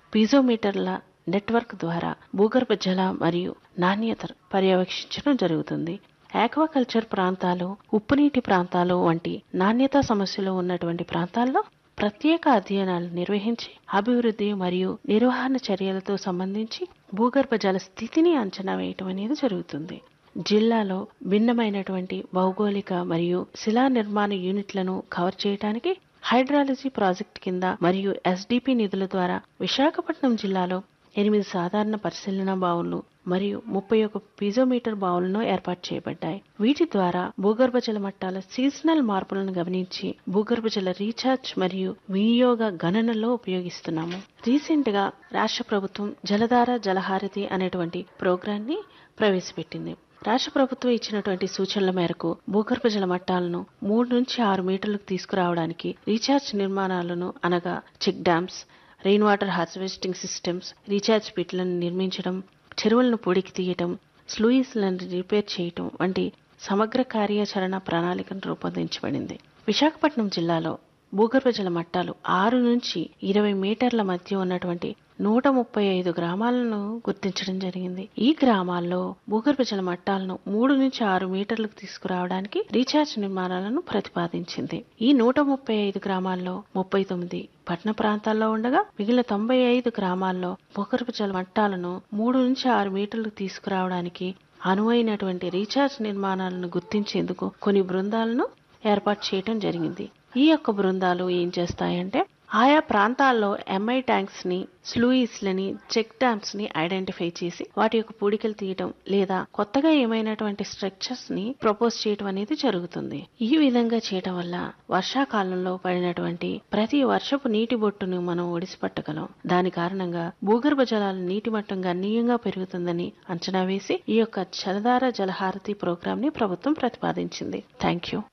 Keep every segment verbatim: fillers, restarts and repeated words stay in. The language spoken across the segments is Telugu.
పీజోమీటర్ల నెట్వర్క్ ద్వారా భూగర్భ జల మరియు నాణ్యత పర్యవేక్షించడం జరుగుతుంది. ఆక్వాకల్చర్ ప్రాంతాలు, ఉప్పునీటి ప్రాంతాలు వంటి నాణ్యతా సమస్యలు ఉన్నటువంటి ప్రాంతాల్లో ప్రత్యేక అధ్యయనాలు నిర్వహించి అభివృద్ధి మరియు నిర్వహణ చర్యలతో సంబంధించి భూగర్భ జల స్థితిని అంచనా వేయటం అనేది జరుగుతుంది. జిల్లాలో భిన్నమైనటువంటి భౌగోళిక మరియు శిలా నిర్మాణ యూనిట్లను కవర్ చేయడానికి హైడ్రాలజీ ప్రాజెక్ట్ కింద మరియు ఎస్డిపి నిధుల ద్వారా విశాఖపట్నం జిల్లాలో ఎనిమిది సాధారణ పరిశీలన బావులు మరియు ముప్పై ఒక పీజోమీటర్ బావులను ఏర్పాటు చేయబడ్డాయి. వీటి ద్వారా భూగర్భ జల మట్టాల సీజనల్ మార్పులను గమనించి భూగర్భ జల రీఛార్జ్ మరియు వినియోగ గణనలో ఉపయోగిస్తున్నాము. రీసెంట్ గా రాష్ట్ర ప్రభుత్వం జలధార జలహారతి అనేటువంటి ప్రోగ్రాం ని ప్రవేశపెట్టింది. రాష్ట్ర ప్రభుత్వం ఇచ్చినటువంటి సూచనల మేరకు భూగర్భ జల మట్టాలను మూడు నుంచి ఆరు మీటర్లకు తీసుకురావడానికి రీఛార్జ్ నిర్మాణాలను అనగా check dams, rain water harvesting systems, recharge పిట్లను నిర్మించడం, చెరువులను పొడికి తీయటం, స్లూయిస్లను రిపేర్ చేయటం వంటి సమగ్ర కార్యాచరణ ప్రణాళికను రూపొందించబడింది. విశాఖపట్నం జిల్లాలో భూగర్భ జల మట్టాలు ఆరు నుంచి ఇరవై మీటర్ల మధ్య ఉన్నటువంటి నూట ముప్పై ఐదు గ్రామాలను గుర్తించడం జరిగింది. ఈ గ్రామాల్లో భూగర్భ జల మట్టాలను మూడు నుంచి ఆరు మీటర్లకు తీసుకురావడానికి రీఛార్జ్ నిర్మాణాలను ప్రతిపాదించింది. ఈ నూట ముప్పై ఐదు గ్రామాల్లో ముప్పై తొమ్మిది పట్టణ ప్రాంతాల్లో ఉండగా మిగిలిన తొంభై ఐదు గ్రామాల్లో భూగర్భ జల మట్టాలను మూడు నుంచి ఆరు మీటర్లకు తీసుకురావడానికి అనువైనటువంటి రీఛార్జ్ నిర్మాణాలను గుర్తించేందుకు కొన్ని బృందాలను ఏర్పాటు చేయడం జరిగింది. ఈ యొక్క బృందాలు ఏం చేస్తాయంటే ఆయా ప్రాంతాల్లో ఎంఐ ట్యాంక్స్ ని, స్లూయిస్లని, చెక్ డ్యామ్స్ ని ఐడెంటిఫై చేసి వాటి యొక్క పూడికలు తీయటం లేదా కొత్తగా ఏమైనటువంటి స్ట్రక్చర్స్ ని ప్రపోజ్ చేయటం అనేది జరుగుతుంది. ఈ విధంగా చేయటం వల్ల వర్షాకాలంలో పడినటువంటి ప్రతి వర్షపు నీటి బొట్టును మనం ఒడిసిపట్టగలం. దాని కారణంగా భూగర్భ జలాల నీటి మట్టం గణనీయంగా పెరుగుతుందని అంచనా వేసి ఈ యొక్క జలధార జలహారతి ప్రోగ్రాం ని ప్రభుత్వం ప్రతిపాదించింది. Thank you.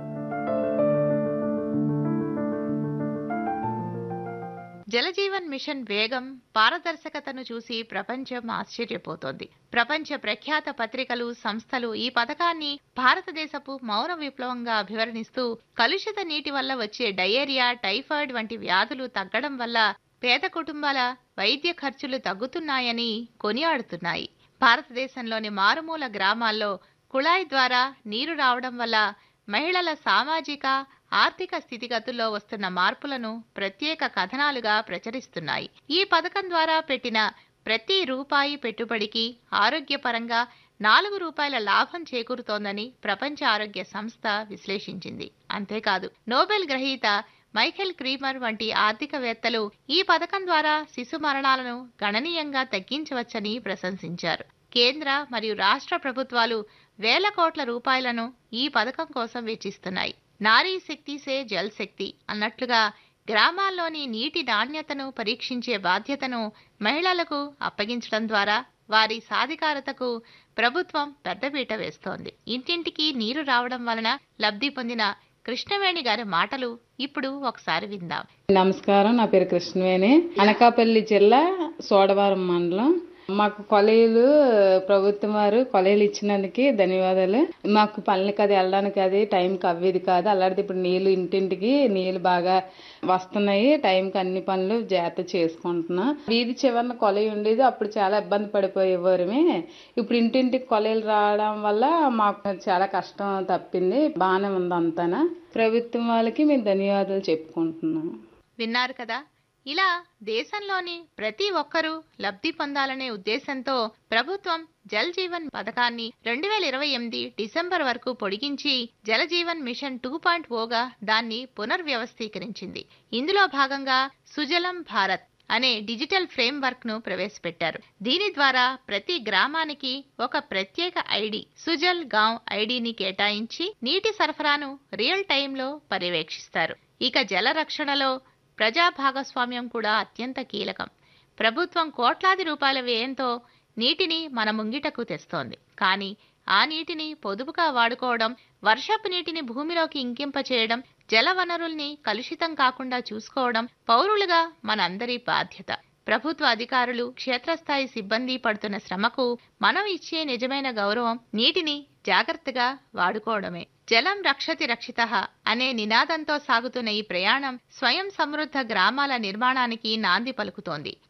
జలజీవన్ మిషన్ వేగం, పారదర్శకతను చూసి ప్రపంచం ఆశ్చర్యపోతోంది. ప్రపంచ ప్రఖ్యాత పత్రికలు, సంస్థలు ఈ పథకాన్ని భారతదేశపు మౌన విప్లవంగా అభివర్ణిస్తూ కలుషిత నీటి వల్ల వచ్చే డయేరియా, టైఫాయిడ్ వంటి వ్యాధులు తగ్గడం వల్ల పేద కుటుంబాల వైద్య ఖర్చులు తగ్గుతున్నాయని కొనియాడుతున్నాయి. భారతదేశంలోని మారుమూల గ్రామాల్లో కుళాయి ద్వారా నీరు రావడం వల్ల మహిళల సామాజిక, ఆర్థిక స్థితిగతుల్లో వస్తున్న మార్పులను ప్రత్యేక కథనాలుగా ప్రచురిస్తున్నాయి. ఈ పథకం ద్వారా పెట్టిన ప్రతి రూపాయి పెట్టుబడికి ఆరోగ్యపరంగా నాలుగు రూపాయల లాభం చేకూరుతోందని ప్రపంచ ఆరోగ్య సంస్థ విశ్లేషించింది. అంతేకాదు, నోబెల్ గ్రహీత మైఖేల్ క్రీమర్ వంటి ఆర్థికవేత్తలు ఈ పథకం ద్వారా శిశు మరణాలను గణనీయంగా తగ్గించవచ్చని ప్రశంసించారు. కేంద్ర మరియు రాష్ట్ర ప్రభుత్వాలు వేల కోట్ల రూపాయలను ఈ పథకం కోసం వెచ్చిస్తున్నాయి. నారీ శక్తి సే జల్ శక్తి అన్నట్లుగా గ్రామాల్లోని నీటి నాణ్యతను పరీక్షించే బాధ్యతను మహిళలకు అప్పగించడం ద్వారా వారి సాధికారతకు ప్రభుత్వం పెద్దపీట వేస్తోంది. ఇంటింటికి నీరు రావడం వలన లబ్ధి పొందిన కృష్ణవేణి గారి మాటలు ఇప్పుడు ఒకసారి విందాం. నమస్కారం, నా పేరు కృష్ణవేణి. అనకాపల్లి జిల్లా సోడవరం మండలం. మాకు కొలైలు ప్రభుత్వం వారు కొలైలు ఇచ్చినందుకు ధన్యవాదాలు. మాకు పనులకి అది వెళ్ళడానికి అది టైంకి అవ్వేది కాదు. అలాంటిది ఇప్పుడు నీళ్లు ఇంటింటికి నీళ్లు బాగా వస్తున్నాయి. టైంకి అన్ని పనులు జాగ్రత్త చేసుకుంటున్నాం. వీధి చివరన కొలై ఉండేది, అప్పుడు చాలా ఇబ్బంది పడిపోయేవారమే. ఇప్పుడు ఇంటింటికి కొలైలు రావడం వల్ల మాకు చాలా కష్టం తప్పింది. బాగానే ఉంది అంతానా. ప్రభుత్వం వాళ్ళకి మేము ధన్యవాదాలు చెప్పుకుంటున్నాం. విన్నారు కదా, ఇలా దేశంలోని ప్రతి ఒక్కరూ లబ్ధి పొందాలనే ఉద్దేశంతో ప్రభుత్వం జల్ జీవన్ పథకాన్ని రెండు వేల ఇరవై ఎనిమిది డిసెంబర్ వరకు పొడిగించి జలజీవన్ మిషన్ టూ పాయింట్ ఓగా దాన్ని పునర్వ్యవస్థీకరించింది. ఇందులో భాగంగా సుజలం భారత్ అనే డిజిటల్ ఫ్రేమ్ వర్క్ ను ప్రవేశపెట్టారు. దీని ద్వారా ప్రతి గ్రామానికి ఒక ప్రత్యేక ఐడి, సుజల్ గాంవ్ ఐడిని కేటాయించి నీటి సరఫరాను రియల్ టైంలో పర్యవేక్షిస్తారు. ఇక జల రక్షణలో ప్రజా భాగస్వామ్యం కూడా అత్యంత కీలకం. ప్రభుత్వం కోట్లాది రూపాయల వ్యయంతో నీటిని మన ముంగిటకు తెస్తోంది. కానీ ఆ నీటిని పొదుపుగా వాడుకోవడం, వర్షపు నీటిని భూమిలోకి ఇంకింప చేయడం, జల వనరుల్ని కలుషితం కాకుండా చూసుకోవడం పౌరులుగా మనందరి బాధ్యత. ప్రభుత్వ అధికారులు, క్షేత్రస్థాయి సిబ్బంది పడుతున్న శ్రమకు మనం ఇచ్చే నిజమైన గౌరవం నీటిని జాగ్రత్తగా వాడుకోవడమే. జలం రక్షతి రక్షితః అనే నినాదంతో సాగుతున్న ఈ ప్రయాణం స్వయం సమృద్ధ గ్రామాల నిర్మాణానికి నాంది పలుకుతోంది.